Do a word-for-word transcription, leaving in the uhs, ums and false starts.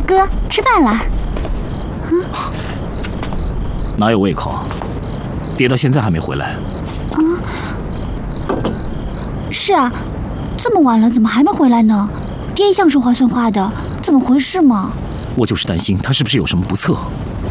哥，吃饭了。嗯， 哪有胃口？爹到现在还没回来。 啊，是啊，这么晚了，怎么还没回来呢？爹一向说话算话的，怎么回事嘛？ 我就是担心他是不是有什么不测。